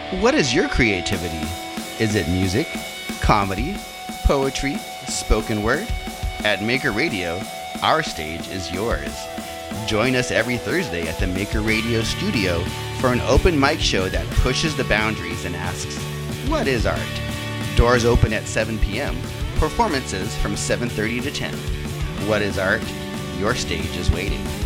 What is your creativity? Is it music, comedy, poetry, spoken word? At Maker Radio, our stage is yours. Join us every Thursday at the Maker Radio studio for an open mic show that pushes the boundaries and asks, what is art? Doors open at 7 p.m., performances from 7:30 to 10. What is art? Your stage is waiting.